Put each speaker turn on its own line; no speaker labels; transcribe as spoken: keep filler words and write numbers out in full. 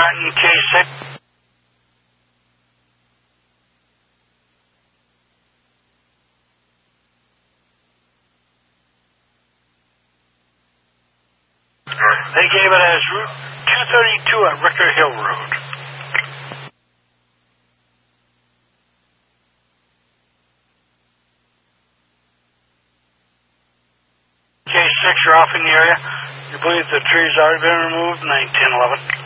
Martin, K six. They gave it as Route two thirty-two at Ricker Hill Road. K six, you're off in the area. You believe the tree's already been removed? nine ten eleven.